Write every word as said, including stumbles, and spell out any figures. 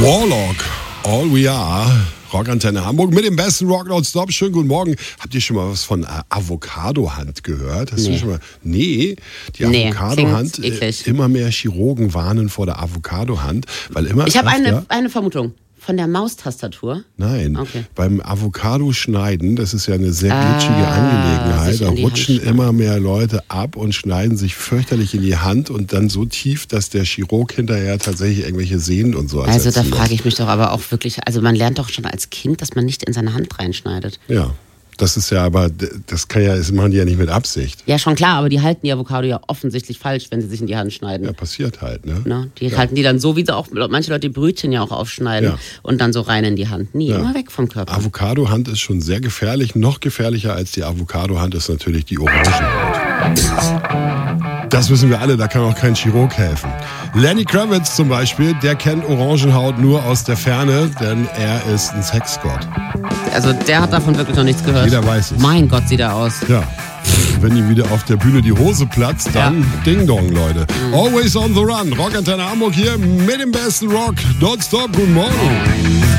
Warlock, All We Are, Rockantenne Hamburg mit dem besten Rock nonstop. Schönen guten Morgen. Habt ihr schon mal was von äh, Avocado-Hand gehört? Hast nee. du schon mal? Nee, die nee, Avocado-Hand. Äh, immer mehr Chirurgen warnen vor der Avocado-Hand, weil immer. Ich habe eine, eine Vermutung. Von der Maustastatur? Nein, okay. Beim Avocado-Schneiden, das ist ja eine sehr ah, glitschige Angelegenheit, da rutschen Hand immer mehr Leute ab und schneiden sich fürchterlich in die Hand und dann so tief, dass der Chirurg hinterher tatsächlich irgendwelche Sehnen und so Also da muss. frage ich mich doch aber auch wirklich, also man lernt doch schon als Kind, dass man nicht in seine Hand reinschneidet. Ja. Das ist ja aber, das kann ja, das machen die ja nicht mit Absicht. Ja, schon klar, aber die halten die Avocado ja offensichtlich falsch, wenn sie sich in die Hand schneiden. Ja, passiert halt, ne? Na, die ja. halten die dann so, wie sie auch, manche Leute die Brötchen ja auch aufschneiden ja. und dann so rein in die Hand. Nie, ja. immer weg vom Körper. Avocado-Hand ist schon sehr gefährlich. Noch gefährlicher als die Avocado-Hand ist natürlich die Orangenhaut. Das wissen wir alle, da kann auch kein Chirurg helfen. Lenny Kravitz zum Beispiel, der kennt Orangenhaut nur aus der Ferne, denn er ist ein Sexgott. Also der hat davon wirklich noch nichts gehört. Jeder weiß es. Mein Gott, sieht er aus. Ja. Wenn ihm wieder auf der Bühne die Hose platzt, dann ja. Ding Dong, Leute. Mhm. Always on the run. Rockantenne Hamburg hier mit dem besten Rock. Nonstop. Guten Morgen.